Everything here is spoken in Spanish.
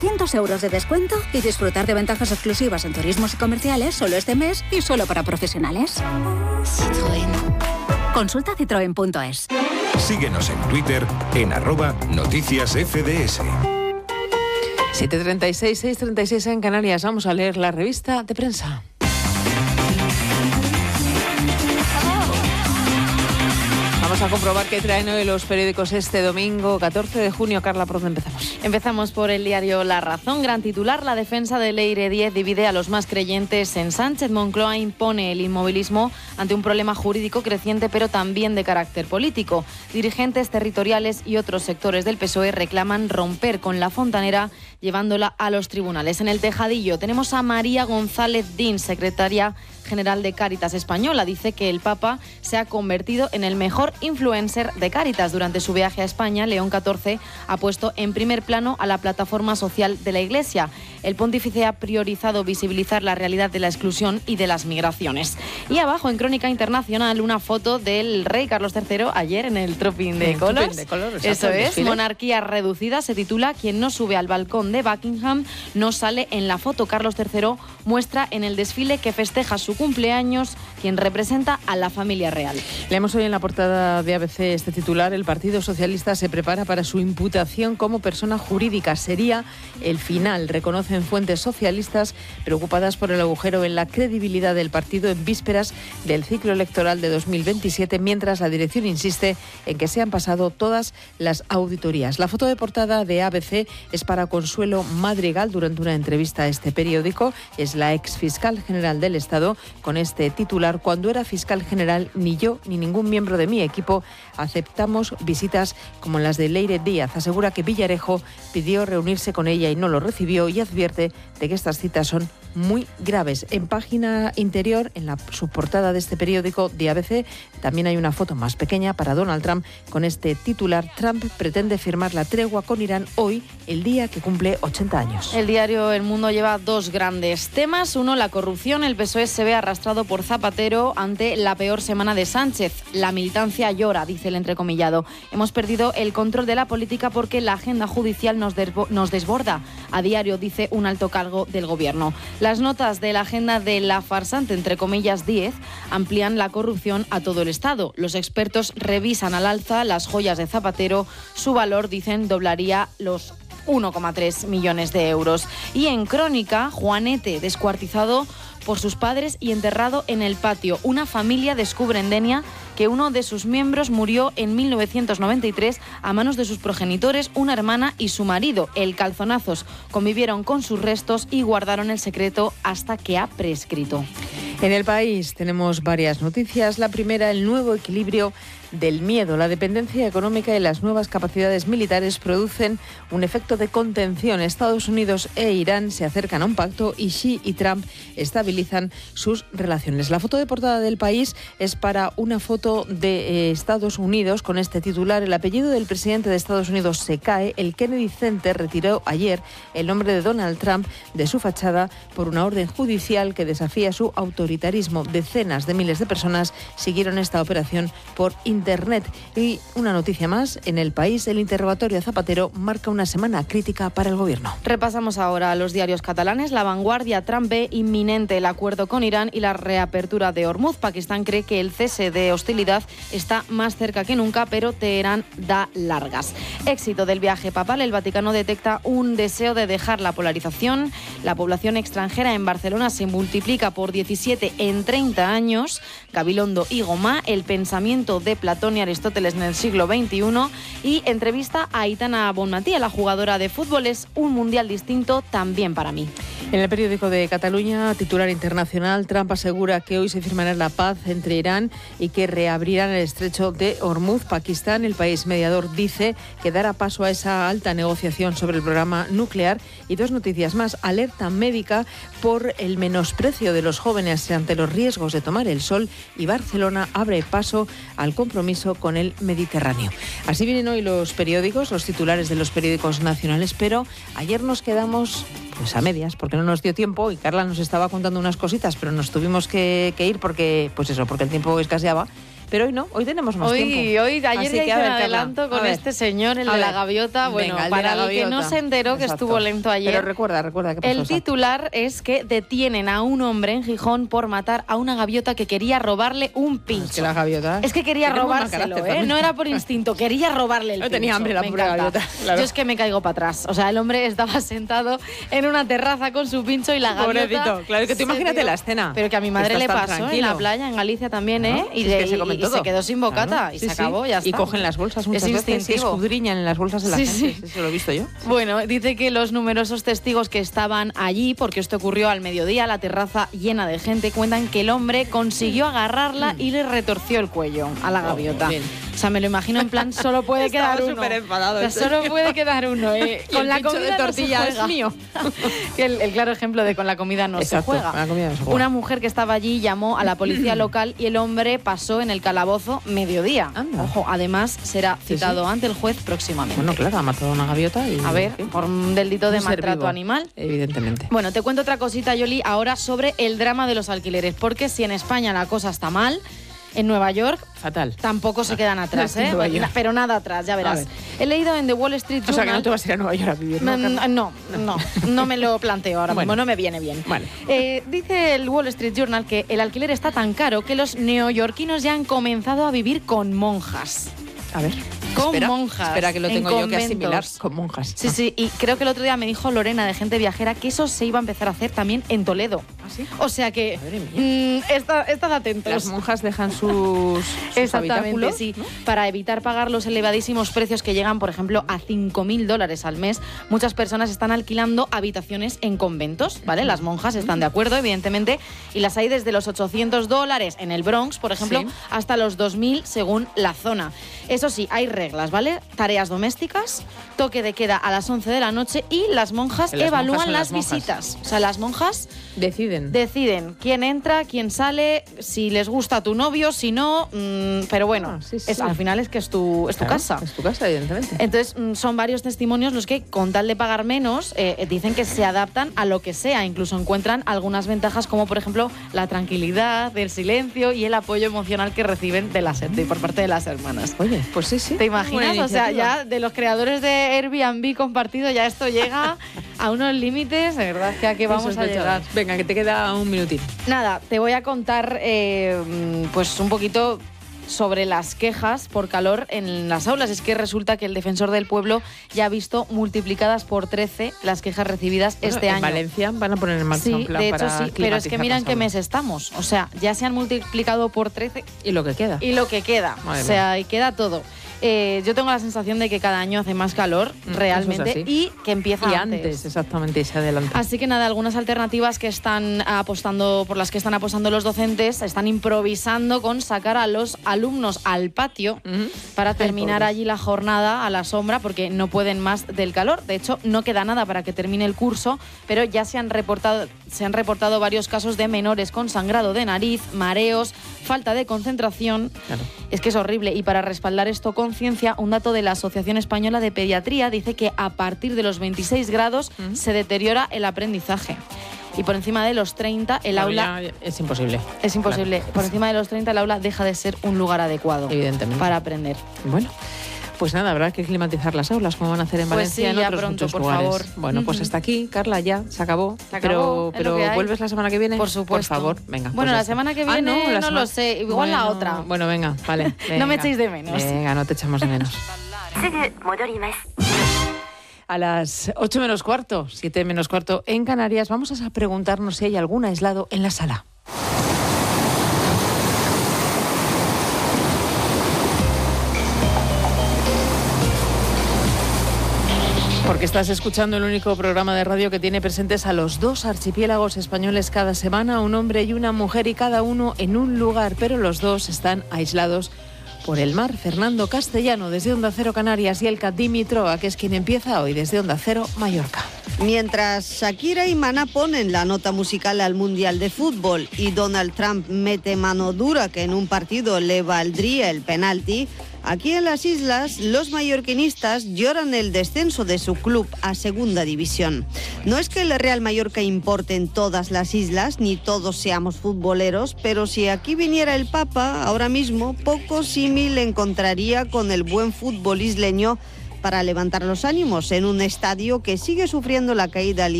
Cientos euros de descuento y disfrutar de ventajas exclusivas en turismos y comerciales solo este mes y solo para profesionales. Citroën. Consulta citroen.es. Síguenos en Twitter en @noticiasfds. 7:36, 6:36 en Canarias. Vamos a leer la revista de prensa. Vamos a comprobar qué traen hoy los periódicos este domingo 14 de junio. Carla, ¿por dónde empezamos? Empezamos por el diario La Razón. Gran titular: la defensa de Leire Díez divide a los más creyentes en Sánchez. Moncloa impone el inmovilismo ante un problema jurídico creciente, pero también de carácter político. Dirigentes territoriales y otros sectores del PSOE reclaman romper con la fontanera, llevándola a los tribunales. En el tejadillo tenemos a María González Dín, secretaria general de Cáritas Española. Dice que el Papa se ha convertido en el mejor influencer de Cáritas. Durante su viaje a España, León XIV ha puesto en primer plano a la plataforma social de la Iglesia. El pontífice ha priorizado visibilizar la realidad de la exclusión y de las migraciones. Y abajo, en Crónica Internacional, una foto del rey Carlos III ayer en el Trooping de Colors. Eso es, monarquía reducida, se titula. Quien no sube al balcón de Buckingham no sale en la foto. Carlos III muestra en el desfile que festeja su cumpleaños quien representa a la familia real. Leemos hoy en la portada de ABC este titular: el Partido Socialista se prepara para su imputación como persona jurídica. Sería el final, reconocen fuentes socialistas preocupadas por el agujero en la credibilidad del partido en vísperas del ciclo electoral de 2027, mientras la dirección insiste en que se han pasado todas las auditorías. La foto de portada de ABC es para Consuelo Madrigal durante una entrevista a este periódico. Es la ex fiscal general del Estado con este titular: cuando era fiscal general, ni yo ni ningún miembro de mi equipo aceptamos visitas como las de Leire Díaz. Asegura que Villarejo pidió reunirse con ella y no lo recibió, y advierte de que estas citas son muy graves. En página interior, en la subportada de este periódico de ABC, también hay una foto más pequeña para Donald Trump con este titular: Trump pretende firmar la tregua con Irán hoy, el día que cumple 80 años. El diario El Mundo lleva dos grandes temas. Uno, la corrupción. El PSOE se ve arrastrado por Zapatero ante la peor semana de Sánchez. La militancia llora, dice el entrecomillado. Hemos perdido el control de la política porque la agenda judicial nos desborda. A diario, dice un alto cargo del gobierno. Las notas de la agenda de la farsante, entre comillas, 10, amplían la corrupción a todo el Estado. Los expertos revisan al alza las joyas de Zapatero. Su valor, dicen, doblaría los 1,3 millones de euros. Y en Crónica, Juanete, descuartizado por sus padres y enterrado en el patio. Una familia descubre en Denia que uno de sus miembros murió en 1993 a manos de sus progenitores, una hermana y su marido. El Calzonazos convivieron con sus restos y guardaron el secreto hasta que ha prescrito. En El País tenemos varias noticias. La primera, el nuevo equilibrio del miedo. La dependencia económica y las nuevas capacidades militares producen un efecto de contención. Estados Unidos e Irán se acercan a un pacto y Xi y Trump estabilizan sus relaciones. La foto de portada del País es para una foto de Estados Unidos con este titular: el apellido del presidente de Estados Unidos se cae. El Kennedy Center retiró ayer el nombre de Donald Trump de su fachada por una orden judicial que desafía su autoritarismo. Decenas de miles de personas siguieron esta operación por Internet. Y una noticia más, en El País, el interrogatorio a Zapatero marca una semana crítica para el gobierno. Repasamos ahora los diarios catalanes. La Vanguardia: Trump ve inminente el acuerdo con Irán y la reapertura de Hormuz. Pakistán cree que el cese de hostilidad está más cerca que nunca, pero Teherán da largas. Éxito del viaje papal: el Vaticano detecta un deseo de dejar la polarización. La población extranjera en Barcelona se multiplica por 17 en 30 años. Gabilondo y Gomá: el pensamiento de Platón y Aristóteles en el siglo XXI. Y entrevista a Aitana Bonmatí, la jugadora de fútbol: es un mundial distinto también para mí. En el periódico de Cataluña, titular internacional: Trump asegura que hoy se firmará la paz entre Irán y que reabrirán el estrecho de Hormuz. Pakistán, el país mediador, dice que dará paso a esa alta negociación sobre el programa nuclear. Y dos noticias más: alerta médica por el menosprecio de los jóvenes ante los riesgos de tomar el sol, y Barcelona abre paso al compromiso con el Mediterráneo. Así vienen hoy los periódicos, los titulares de los periódicos nacionales, pero ayer nos quedamos pues a medias, porque no nos dio tiempo, y Carla nos estaba contando unas cositas, pero nos tuvimos que ir porque el tiempo escaseaba. Pero hoy no, hoy tenemos más tiempo. Ayer ya hice un adelanto con este señor, el de la gaviota. Bueno, venga, para el que no se enteró que estuvo lento ayer. Pero recuerda qué pasó. El titular es que detienen a un hombre en Gijón por matar a una gaviota que quería robarle un pincho. Es que las gaviotas... Es que quería robárselo, no era por instinto, quería robarle el pincho. Tenía hambre la pura gaviota. Claro. Yo es que me caigo para atrás. O sea, el hombre estaba sentado en una terraza con su pincho y la gaviota... Pobrecito, claro, que tú imagínate la escena. Pero que a mi madre le pasó en la playa, en Galicia también, y se quedó sin bocata y se acabó, ya está. Y cogen las bolsas muchas veces y escudriñan en las bolsas de la gente. Sí, eso lo he visto yo. Bueno, dice que los numerosos testigos que estaban allí, porque esto ocurrió al mediodía, la terraza llena de gente, cuentan que el hombre consiguió agarrarla y le retorció el cuello a la gaviota. O sea, me lo imagino en plan, solo puede quedar uno. Súper enfadado. O sea, solo puede quedar uno. Con la comida de tortilla no es mío. el claro ejemplo de con la comida no se juega. La comida no se juega. Una mujer que estaba allí llamó a la policía local y el hombre pasó en el calabozo mediodía. Anda. Ojo, además será citado ante el juez próximamente. Bueno, claro, ha matado a una gaviota y... A ver, por un delito de maltrato animal. Evidentemente. Bueno, te cuento otra cosita, Yoli, ahora sobre el drama de los alquileres, porque si en España la cosa está mal, en Nueva York fatal. Tampoco se quedan atrás, pero nada atrás, ya verás. He leído en The Wall Street Journal... O sea, que no te vas a ir a Nueva York a vivir, ¿no? No me lo planteo ahora mismo, no me viene bien. Vale. Dice el Wall Street Journal que el alquiler está tan caro que los neoyorquinos ya han comenzado a vivir con monjas. A ver. Monjas. Espera, que lo tengo yo que asimilar con monjas. Sí, y creo que el otro día me dijo Lorena de Gente Viajera que eso se iba a empezar a hacer también en Toledo. ¿Ah, sí? O sea que estad atentos. Las monjas dejan sus Exactamente, sí. ¿No? Para evitar pagar los elevadísimos precios que llegan, por ejemplo, a $5.000 al mes, muchas personas están alquilando habitaciones en conventos, ¿vale? Las monjas están de acuerdo, evidentemente, y las hay desde los $800 en el Bronx, por ejemplo, hasta los 2.000 según la zona. Eso sí, hay reglas, ¿vale? Tareas domésticas, toque de queda a las 11 de la noche y las monjas evalúan las visitas. O sea, las monjas deciden quién entra, quién sale, si les gusta tu novio, si no, pero bueno, al final es que es tu casa. Es tu casa, evidentemente. Entonces, son varios testimonios los que, con tal de pagar menos, dicen que se adaptan a lo que sea. Incluso encuentran algunas ventajas como, por ejemplo, la tranquilidad, el silencio y el apoyo emocional que reciben de por parte de las hermanas. Oye, pues sí. ¿Te imaginas? O sea, ya de los creadores de Airbnb compartido, ya esto llega a unos límites, de verdad, que a qué vamos a llegar. Venga, que te queda un minutito. Nada, te voy a contar pues un poquito sobre las quejas por calor en las aulas. Es que resulta que el Defensor del Pueblo ya ha visto multiplicadas por 13 las quejas recibidas este año. En Valencia van a poner en marcha un plan de hecho, para sí, pero es que mira en qué mes estamos. O sea, ya se han multiplicado por 13. Y lo que queda. O sea, y queda todo. Yo tengo la sensación de que cada año hace más calor realmente y que empieza antes. Exactamente, y se adelanta. Así que nada, algunas alternativas que están apostando, por las que están apostando los docentes, están improvisando con sacar a los alumnos al patio para terminar allí la jornada a la sombra, porque no pueden más del calor. De hecho, no queda nada para que termine el curso, pero ya se han reportado varios casos de menores con sangrado de nariz, mareos, falta de concentración. Claro. Es que es horrible. Y para respaldar esto con ciencia, un dato de la Asociación Española de Pediatría dice que a partir de los 26 grados se deteriora el aprendizaje. Y por encima de los 30 el aula... Es imposible. Es imposible. Claro. Por encima de los 30 el aula deja de ser un lugar adecuado. Evidentemente. Para aprender. Bueno. Pues nada, habrá que climatizar las aulas, como van a hacer en Valencia y en otros muchos lugares. Por favor. Bueno, pues hasta aquí, Carla, ya se acabó. Pero ¿vuelves la semana que viene? Por supuesto. Por favor, venga. Bueno, la semana que viene no lo sé, igual la otra. Bueno, venga, vale. Venga. No me echéis de menos. Venga, no te echamos de menos. A las 8 menos cuarto, 7 menos cuarto en Canarias, vamos a preguntarnos si hay algún aislado en la sala. Porque estás escuchando el único programa de radio que tiene presentes a los dos archipiélagos españoles cada semana, un hombre y una mujer, y cada uno en un lugar, pero los dos están aislados por el mar. Fernando Castellano desde Onda Cero Canarias y Elka Dimitrova, que es quien empieza hoy desde Onda Cero Mallorca. Mientras Shakira y Maná ponen la nota musical al Mundial de Fútbol y Donald Trump mete mano dura que en un partido le valdría el penalti, Aquí en las islas, los mallorquinistas lloran el descenso de su club a segunda división. No es que el Real Mallorca importe en todas las islas, ni todos seamos futboleros, pero si aquí viniera el Papa, ahora mismo, poco símil encontraría con el buen fútbol isleño para levantar los ánimos en un estadio que sigue sufriendo la caída libre